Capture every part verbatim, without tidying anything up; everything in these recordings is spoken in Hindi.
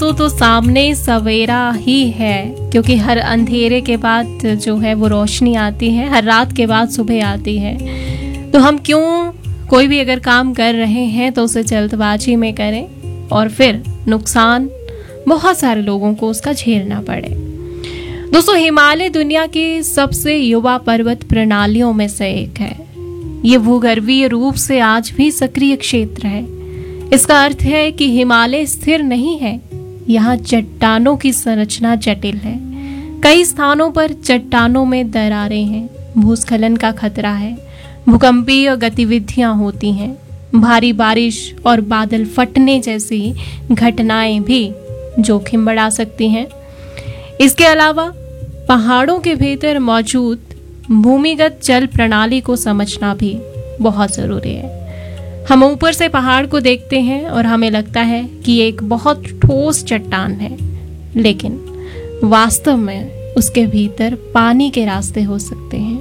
दोस्तों, तो सामने सवेरा ही है, क्योंकि हर अंधेरे के बाद जो है वो रोशनी आती है, हर रात के बाद सुबह आती है। तो हम क्यों कोई भी अगर काम कर रहे हैं तो उसे जल्दबाजी में करें और फिर नुकसान बहुत सारे लोगों को उसका झेलना पड़े। दोस्तों, हिमालय दुनिया की सबसे युवा पर्वत प्रणालियों में से एक है। ये भूगर्भीय रूप से आज भी सक्रिय क्षेत्र है। इसका अर्थ है कि हिमालय स्थिर नहीं है, यहाँ चट्टानों की संरचना जटिल है। कई स्थानों पर चट्टानों में दरारें हैं, भूस्खलन का खतरा है, भूकंपीय गतिविधियां होती हैं, भारी बारिश और बादल फटने जैसी घटनाएं भी जोखिम बढ़ा सकती हैं। इसके अलावा पहाड़ों के भीतर मौजूद भूमिगत जल प्रणाली को समझना भी बहुत जरूरी है। हम ऊपर से पहाड़ को देखते हैं और हमें लगता है कि ये एक बहुत ठोस चट्टान है, लेकिन वास्तव में उसके भीतर पानी के रास्ते हो सकते हैं।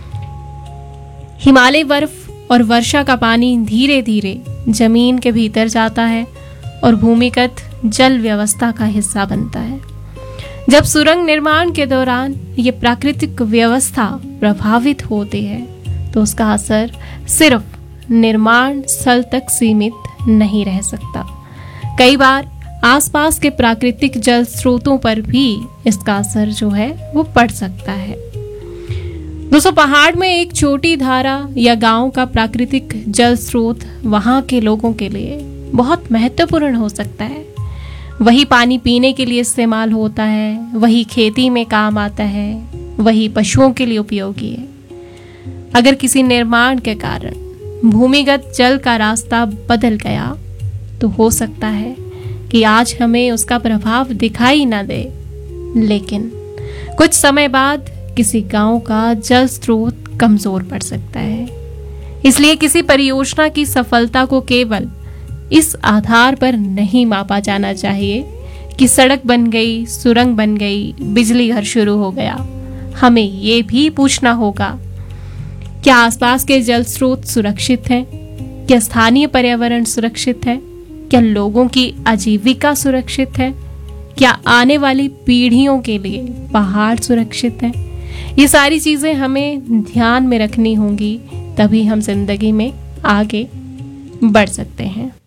हिमालय बर्फ और वर्षा का पानी धीरे धीरे जमीन के भीतर जाता है और भूमिगत जल व्यवस्था का हिस्सा बनता है। जब सुरंग निर्माण के दौरान ये प्राकृतिक व्यवस्था प्रभावित होती है तो उसका असर सिर्फ निर्माण स्थल तक सीमित नहीं रह सकता। कई बार आसपास के प्राकृतिक जल स्रोतों पर भी इसका असर जो है वो पड़ सकता है। दोस्तों, पहाड़ में एक छोटी धारा या गांव का प्राकृतिक जल स्रोत वहां के लोगों के लिए बहुत महत्वपूर्ण हो सकता है। वही पानी पीने के लिए इस्तेमाल होता है, वही खेती में काम आता है, वही पशुओं के लिए उपयोगी है। अगर किसी निर्माण के कारण भूमिगत जल का रास्ता बदल गया तो हो सकता है कि आज हमें उसका प्रभाव दिखाई न दे, लेकिन कुछ समय बाद किसी गांव का जल स्रोत कमजोर पड़ सकता है। इसलिए किसी परियोजना की सफलता को केवल इस आधार पर नहीं मापा जाना चाहिए कि सड़क बन गई, सुरंग बन गई, बिजली घर शुरू हो गया। हमें ये भी पूछना होगा, क्या आसपास के जल स्रोत सुरक्षित हैं? क्या स्थानीय पर्यावरण सुरक्षित है? क्या लोगों की आजीविका सुरक्षित है? क्या आने वाली पीढ़ियों के लिए पहाड़ सुरक्षित है? ये सारी चीजें हमें ध्यान में रखनी होंगी, तभी हम जिंदगी में आगे बढ़ सकते हैं।